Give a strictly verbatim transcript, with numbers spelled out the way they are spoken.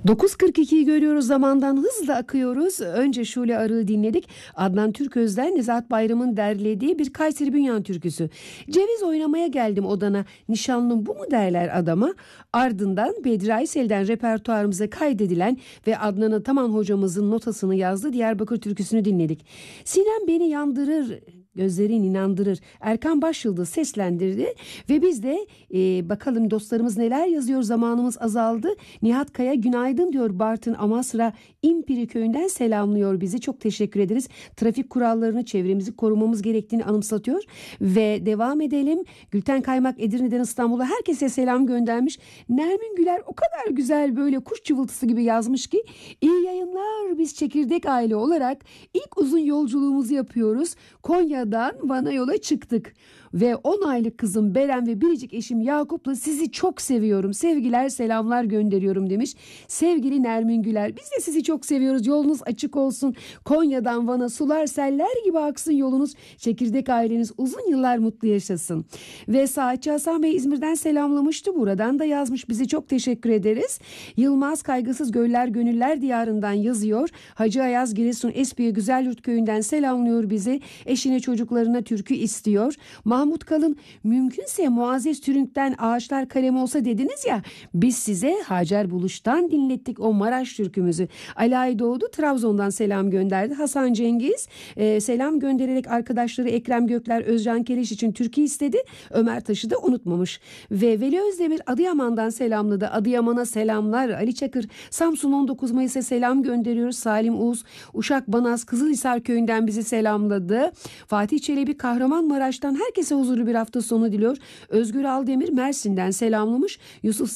dokuz kırk ikiyi görüyoruz, zamandan hızla akıyoruz. Önce Şule Arı'yı dinledik. Adnan Türköz'den Nezahat Bayram'ın derlediği bir Kayseri Bünyan türküsü. Ceviz oynamaya geldim odana, nişanlım bu mu derler adama. Ardından Bedri Aysel'den repertuarımıza kaydedilen ve Adnan Ataman hocamızın notasını yazdığı Diyarbakır türküsünü dinledik. Sinem beni yandırır, gözlerin inandırır. Erkan Başyıldız seslendirdi ve biz de e, bakalım dostlarımız neler yazıyor. Zamanımız azaldı. Nihat Kaya günaydın diyor, Bartın Amasra İmpiri köyünden selamlıyor bizi. Çok teşekkür ederiz. Trafik kurallarını, çevremizi korumamız gerektiğini anımsatıyor ve devam edelim. Gülten Kaymak Edirne'den İstanbul'a herkese selam göndermiş. Nermin Güler o kadar güzel böyle kuş cıvıltısı gibi yazmış ki iyi yayınlar, biz çekirdek aile olarak ilk uzun yolculuğumuzu yapıyoruz. Konya'dan Van'a yola çıktık ve on aylık kızım Beren ve biricik eşim Yakup'la sizi çok seviyorum. Sevgiler, selamlar gönderiyorum demiş. Sevgili Nermin Güler, biz de sizi çok seviyoruz. Yolunuz açık olsun. Konya'dan Van'a sular seller gibi aksın yolunuz. Çekirdek aileniz uzun yıllar mutlu yaşasın. Ve Saatçi Hasan Bey İzmir'den selamlamıştı. Buradan da yazmış. Bizi çok teşekkür ederiz. Yılmaz Kaygısız Göller Gönüller Diyarı'ndan yazıyor. Hacı Ayaz Giresun Espiye Güzelyurt Köyü'nden selamlıyor bizi. Eşine çocuklarına türkü istiyor. Mahmut Kalın, mümkünse Muazzez Türünk'ten Ağaçlar Kalem Olsa dediniz ya, biz size Hacer Buluş'tan dinlettik o Maraş türkümüzü. Ali Aydoğdu Trabzon'dan selam gönderdi. Hasan Cengiz e, selam göndererek arkadaşları Ekrem Gökler, Özcan Keleş için türkü istedi. Ömer Taş'ı da unutmamış. Ve Veli Özdemir Adıyaman'dan selamladı. Adıyaman'a selamlar. Ali Çakır Samsun on dokuz Mayıs'a selam gönderiyoruz. Salim Uğuz Uşak Banaz Kızılhisar Köyü'nden bizi selamladı. Fatih Çelebi Kahramanmaraş'tan herkese huzurlu bir hafta sonu diliyor. Özgür Aldemir Mersin'den selamlamış. Yusuf